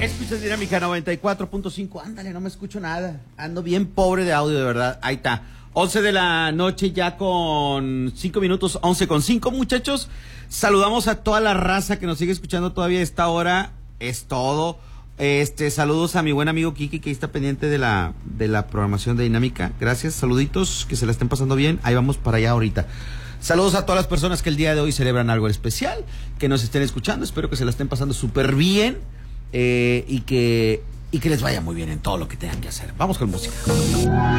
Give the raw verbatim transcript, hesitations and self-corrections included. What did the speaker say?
Escuchas Dinámica noventa y cuatro punto cinco. Ándale, no me escucho nada. Ando bien pobre de audio, de verdad. Ahí está. once de la noche ya con cinco minutos, once con cinco, muchachos. Saludamos a toda la raza que nos sigue escuchando todavía a esta hora. Es todo. Este, saludos a mi buen amigo Kiki, que está pendiente de la, de la programación de Dinámica. Gracias, saluditos, que se la estén pasando bien. Ahí vamos para allá ahorita. Saludos a todas las personas que el día de hoy celebran algo especial, que nos estén escuchando. Espero que se la estén pasando súper bien eh, y que y que les vaya muy bien en todo lo que tengan que hacer. Vamos con música.